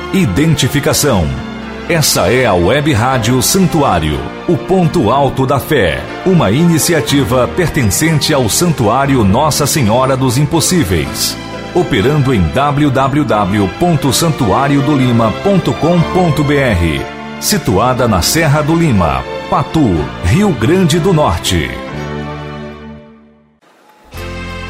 Identificação. Essa é a Web Rádio Santuário, o ponto alto da fé, uma iniciativa pertencente ao Santuário Nossa Senhora dos Impossíveis, operando em www.santuariodolima.com.br, situada na Serra do Lima, Patu, Rio Grande do Norte.